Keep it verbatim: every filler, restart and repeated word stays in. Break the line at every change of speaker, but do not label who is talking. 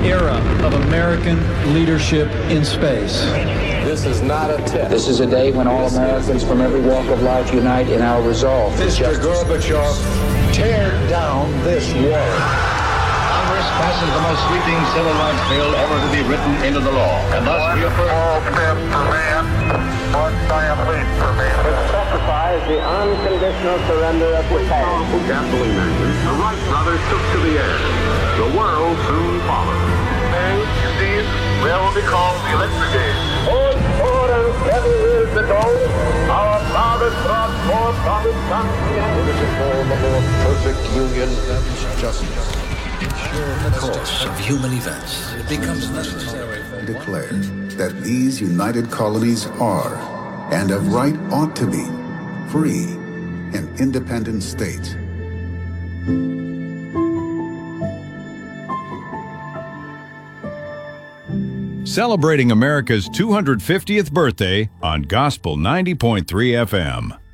era of American leadership in space.
This is not a test.
This is a day when all Americans from every walk of life unite in our resolve.
Mister Gorbachev, tear down this wall.
Congress passes the most sweeping civil rights bill ever to be written into the law, and thus we affirm.
All step for man, one giant leap for man.
It specifies the unconditional surrender of Japan.
Gasoline engines, the Wright brothers took to the air. The world soon followed.
May, indeed, will be called the electric age.
Four and seven years ago, our fathers brought forth from his country and
This is for the more perfect union of justice.
The course of human events, it becomes necessary for
declare that these united colonies are, and of right ought to be, free and independent states.
Celebrating America's two hundred fiftieth birthday on Gospel ninety point three F M.